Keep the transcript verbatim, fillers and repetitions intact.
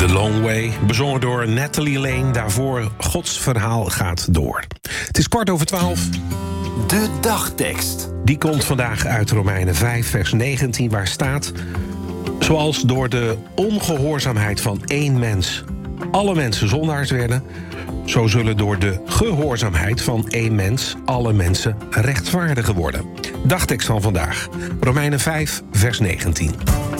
The Long Way, bezongen door Natalie Lane. Daarvoor Gods verhaal gaat door. Het is kwart over twaalf. De dagtekst. Die komt vandaag uit Romeinen vijf, vers negentien, waar staat: zoals door de ongehoorzaamheid van één mens alle mensen zondaars werden, zo zullen door de gehoorzaamheid van één mens alle mensen rechtvaardigen worden. Dagtekst van vandaag, Romeinen vijf, vers negentien.